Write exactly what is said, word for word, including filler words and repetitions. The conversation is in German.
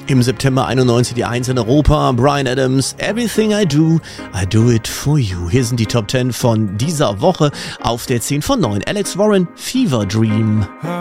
Im September einundneunzig die eins in Europa, Bryan Adams, Everything I Do, I Do It For You. Hier sind die Top zehn von dieser Woche. Auf der zehn von neun, Alex Warren, Fever Dream.